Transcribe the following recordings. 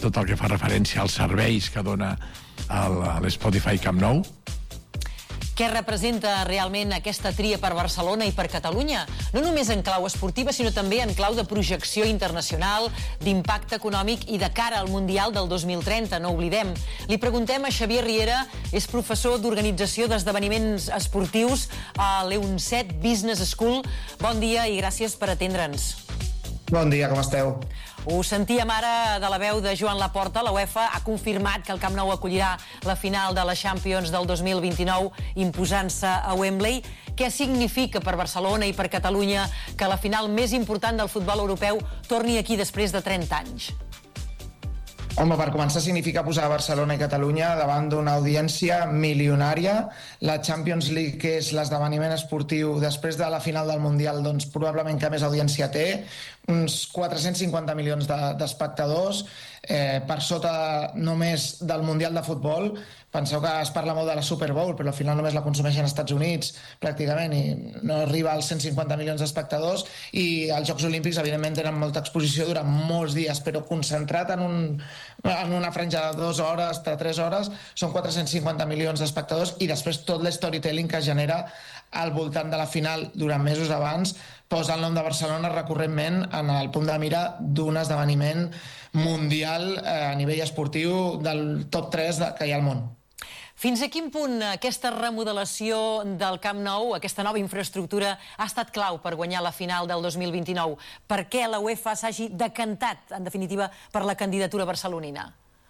tot el que fa referència als serveis que dona l'Spotify Camp Nou. Què representa realment aquesta tria per Barcelona i per Catalunya? No només en clau esportiva, sinó també en clau de projecció internacional, d'impacte econòmic i de cara al Mundial del 2030, no oblidem. Li preguntem a Xavier Riera, és professor d'organització d'esdeveniments esportius a l'EUNCET Business School. Bon dia i gràcies per atendre'ns. Bon dia, com esteu? Ho sentíem ara de la veu de Joan Laporta. La UEFA ha confirmat que el Camp Nou acollirà la final de la Champions del 2029 imposant-se a Wembley. Què significa per Barcelona i per Catalunya que la final més important del futbol europeu torni aquí després de 30 anys? Home, per començar significa posar Barcelona i Catalunya davant d'una audiència milionària. La Champions League, que és l'esdeveniment esportiu després de la final del Mundial, doncs probablement que més audiència té, uns 450 milions d'espectadors, per sota només del Mundial de Futbol. Penseu que es parla molt de la Super Bowl, però al final només la consumeixen als Estats Units, pràcticament, i no arriba als 150 milions d'espectadors, i els Jocs Olímpics, evidentment, tenen molta exposició durant molts dies, però concentrat en una franja de 2 hores, de 3 hores, són 450 milions d'espectadors, i després tot l'storytelling que es genera al voltant de la final durant mesos abans posa el nom de Barcelona recurrentment en el punt de mira d'un esdeveniment mundial a nivell esportiu del top 3 que hi ha al món. Fins a quin punt aquesta remodelació del Camp Nou, aquesta nova infraestructura, ha estat clau per guanyar la final del 2029? Per què la UEFA s'hagi decantat, en definitiva, per la candidatura barcelonina?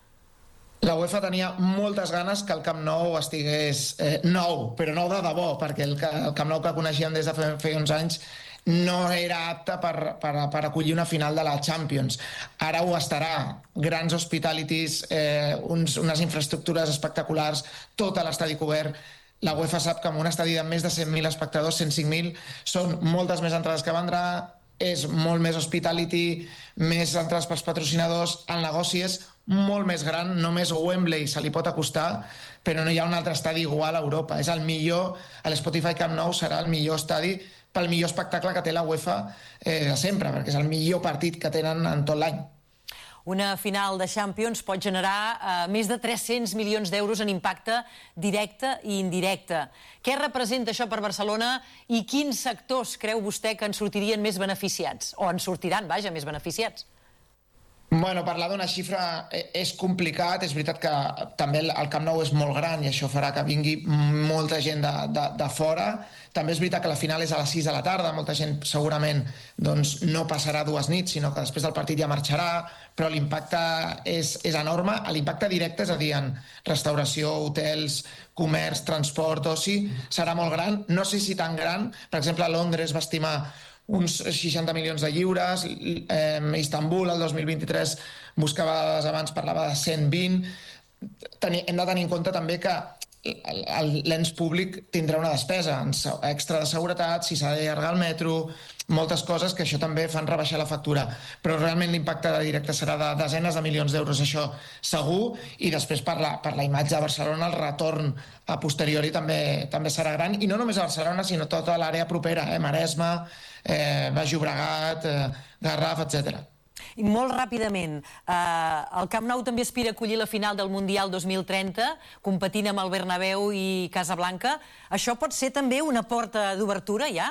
La UEFA tenia moltes ganes que el Camp Nou estigués nou, però nou de debò, perquè el Camp Nou que coneixíem des de fa uns anys no era apte per acollir una final de la Champions. Ara ho estarà. Grans hospitalities, unes infraestructures espectaculars, tot l'estadi cobert. La UEFA sap que amb un estadi de més de 100.000 espectadors, 105.000, són moltes més entrades que vendrà, és molt més hospitality, més entrades pels patrocinadors, el negoci és molt més gran, només Wembley se li pot acostar, però no hi ha un altre estadi igual a Europa. És el millor, l'Spotify Camp Nou serà el millor estadi pel millor espectacle que té la UEFA de sempre, perquè és el millor partit que tenen en tot l'any. Una final de Champions pot generar més de 300 milions d'euros en impacte directe i indirecte. Què representa això per Barcelona i quins sectors creu vostè que en sortirien més beneficiats? O en sortiran, vaja, més beneficiats? Bueno, parlar d'una xifra és complicat. És veritat que també el Camp Nou és molt gran i això farà que vingui molta gent de fora. També és veritat que la final és a les 6 de la tarda, molta gent segurament doncs, no passarà 2 nits, sinó que després del partit ja marxarà, però l'impacte és enorme. L'impacte directe, és a dir, en restauració, hotels, comerç, transport, oci, serà molt gran. No sé si tan gran. Per exemple, Londres va estimar uns 60 milions de lliures, Istanbul el 2023 buscava dades abans, parlava de 120. Hem de tenir en compte també que l'ens públic tindrà una despesa extra de seguretat, si s'ha d'allargar el metro, moltes coses que això també fan rebaixar la factura, però realment l'impacte directe serà de desenes de milions d'euros, això segur, i després per la imatge de Barcelona el retorn a posteriori també serà gran, i no només a Barcelona sinó tota l'àrea propera, Maresme, Baix Llobregat, Garraf, etc. I molt ràpidament, el Camp Nou també aspira a acollir la final del Mundial 2030, competint amb el Bernabéu i Casablanca. Això pot ser també una porta d'obertura, ja?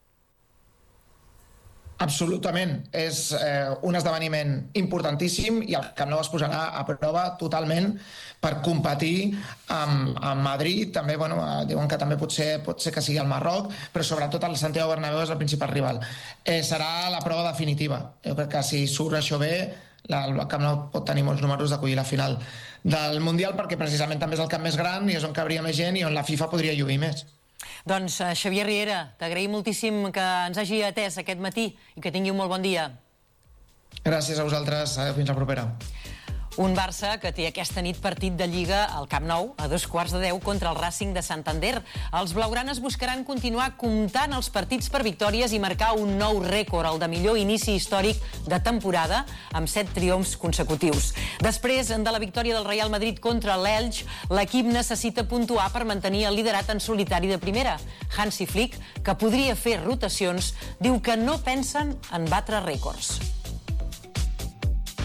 Absolutament. És un esdeveniment importantíssim i el Camp Nou es posarà a prova totalment per competir amb Madrid. També, diuen que també pot ser que sigui el Marroc, però sobretot el Santiago Bernabéu és el principal rival. Serà la prova definitiva. Jo crec que si surt això bé, el Camp Nou pot tenir molts números d'acollir la final del Mundial, perquè precisament també és el camp més gran i és on cabria més gent i on la FIFA podria lluir més. Doncs Xavier Riera, t'agraïm moltíssim que ens hagi atès aquest matí i que tingui un molt bon dia. Gràcies a vosaltres, fins la propera. Un Barça que té aquesta nit partit de Lliga al Camp Nou a 2:15 contra el Racing de Santander. Els blaugranes buscaran continuar comptant els partits per victòries i marcar un nou rècord, el de millor inici històric de temporada, amb 7 triomfs consecutius. Després de la victòria del Real Madrid contra l'Elx, l'equip necessita puntuar per mantenir el liderat en solitari de primera. Hansi Flick, que podria fer rotacions, diu que no pensen en batre rècords.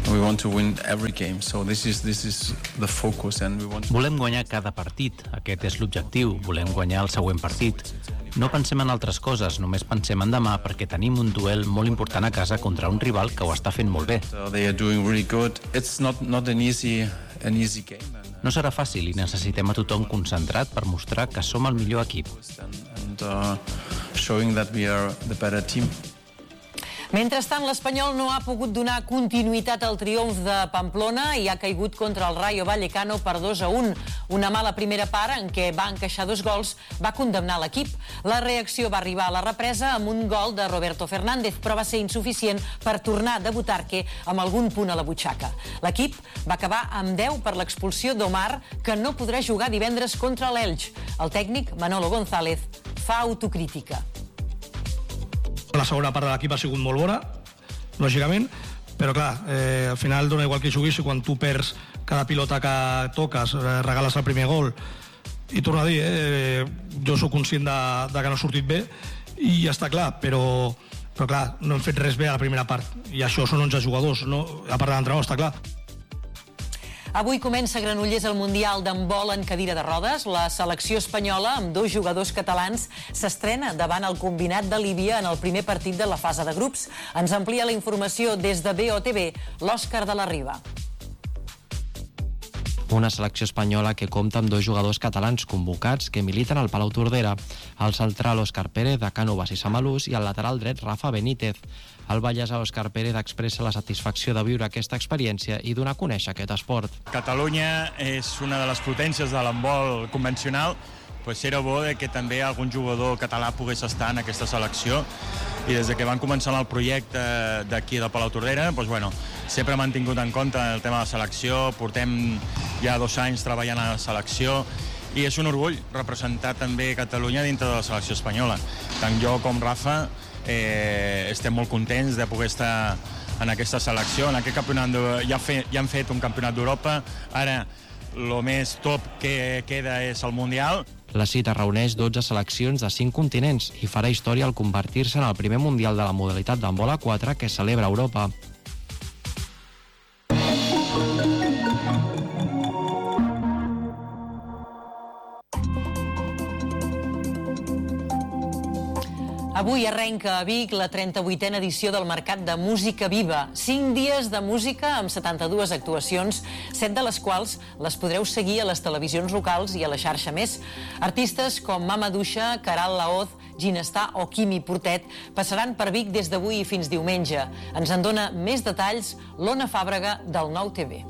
We want to win every game, so this is the focus, and we want. Volem guanyar cada partit, aquest és l'objectiu, volem guanyar el següent partit. No pensem en altres coses, només pensem en demà perquè tenim un duel molt important a casa contra un rival que ho està fent molt bé. They are doing really good. It's not an easy game. No serà fàcil i necessitem a tothom concentrat per mostrar que som el millor equip. And showing that we are the better team. Mentrestant, l'Espanyol no ha pogut donar continuïtat al triomf de Pamplona i ha caigut contra el Rayo Vallecano per 2-1. Una mala primera part en què va encaixar 2 gols va condemnar l'equip. La reacció va arribar a la represa amb un gol de Roberto Fernández, però va ser insuficient per tornar de Butarque amb algun punt a la butxaca. L'equip va acabar amb 10 per l'expulsió d'Omar, que no podrà jugar divendres contra l'Elx. El tècnic, Manolo González, fa autocrítica. La segona part de l'equip ha sigut molt bona, lògicament, però clar, al final dona igual que juguis i quan tu perds cada pilota que toques, regales el primer gol, i torno a dir, jo sóc conscient de que no ha sortit bé i ja està clar, però clar, no hem fet res bé a la primera part i això són 11 jugadors, no? A part de l'entrenador, està clar. Avui comença a Granollers el Mundial d'handbol en cadira de rodes. La selecció espanyola, amb 2 jugadors catalans, s'estrena davant el combinat de Líbia en el primer partit de la fase de grups. Ens amplia la informació des de BOTV, l'Òscar de la Riba. Una selecció espanyola que compta amb 2 jugadors catalans convocats que militen al Palau Tordera, el central Òscar Pérez de Cànovas i Samalús i el lateral dret Rafa Benítez. El vallès Òscar Pérez expressa la satisfacció de viure aquesta experiència i donar a conèixer aquest esport. Catalunya és una de les potències de l'handbol convencional, doncs era bo que també algun jugador català pogués estar en aquesta selecció, i des que van començar el projecte d'aquí de Palau Tordera, sempre m'han tingut en compte el tema de la selecció, portem ja 2 anys treballant a la selecció, i és un orgull representar també Catalunya dintre de la selecció espanyola. Tant jo com Rafa estem molt contents de poder estar en aquesta selecció. En aquest campionat ja han fet un campionat d'Europa, ara el més top que queda és el Mundial. La cita reuneix 12 seleccions de 5 continents i farà història al convertir-se en el primer Mundial de la modalitat d'handbol a 4 que celebra Europa. Avui arrenca a Vic la 38a edició del Mercat de Música Viva. 5 dies de música amb 72 actuacions, 7 de les quals les podreu seguir a les televisions locals i a la xarxa més. Artistes com Mama Duixa, Caral Laoz, Ginestar o Quimi Portet passaran per Vic des d'avui fins diumenge. Ens en dona més detalls l'Ona Fàbrega del Nou TV.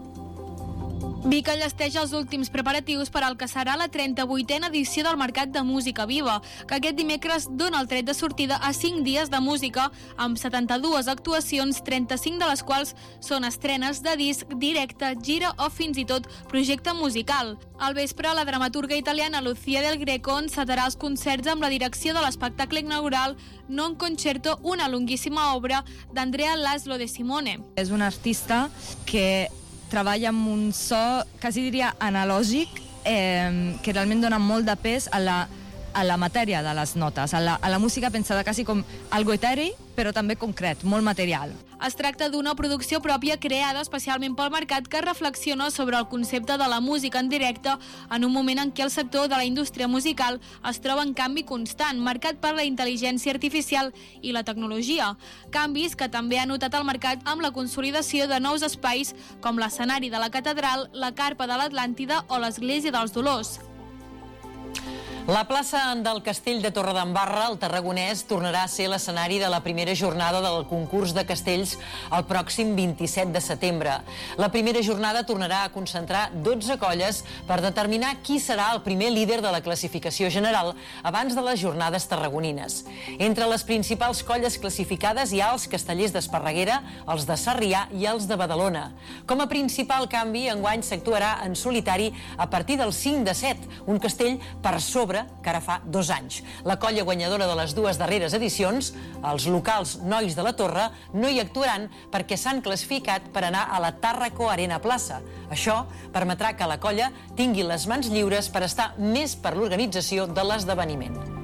Vic enllesteix els últims preparatius per al que serà la 38a edició del Mercat de Música Viva, que aquest dimecres dona el tret de sortida a 5 dies de música, amb 72 actuacions, 35 de les quals són estrenes de disc, directe, gira o fins i tot projecte musical. Al vespre, la dramaturga italiana Lucia Del Greco encetarà els concerts amb la direcció de l'espectacle inaugural Non Concerto, una longuíssima obra d'Andrea Laszlo de Simone. És un artista que treballa amb un so, quasi diria analògic, que realment dona molt de pes a la matèria de les notes, a la música pensada quasi com algo eteri, però també concret, molt material. Es tracta d'una producció pròpia creada especialment pel mercat que reflexiona sobre el concepte de la música en directe en un moment en què el sector de la indústria musical es troba en canvi constant, marcat per la intel·ligència artificial i la tecnologia. Canvis que també ha notat el mercat amb la consolidació de nous espais com l'escenari de la Catedral, la Carpa de l'Atlàntida o l'Església dels Dolors. La plaça del Castell de Torredembarra, al Tarragonès, tornarà a ser l'escenari de la primera jornada del concurs de castells el pròxim 27 de setembre. La primera jornada tornarà a concentrar 12 colles per determinar qui serà el primer líder de la classificació general abans de les jornades tarragonines. Entre les principals colles classificades hi ha els castellers d'Esparreguera, els de Sarrià i els de Badalona. Com a principal canvi, enguany s'actuarà en solitari a partir del 5 de 7, un castell per sobre que ara fa 2 anys. La colla guanyadora de les 2 darreres edicions, els locals Nois de la Torre, no hi actuaran perquè s'han classificat per anar a la Tàrraco Arena Plaça. Això permetrà que la colla tingui les mans lliures per estar més per l'organització de l'esdeveniment.